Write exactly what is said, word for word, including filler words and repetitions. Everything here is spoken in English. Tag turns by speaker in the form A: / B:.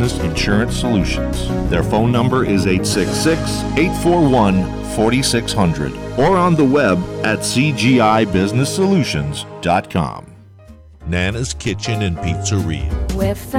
A: Business Insurance Solutions. Their phone number is eight six six, eight four one, four six zero zero or on the web at c g i business solutions dot com. Nana's Kitchen and Pizzeria.
B: With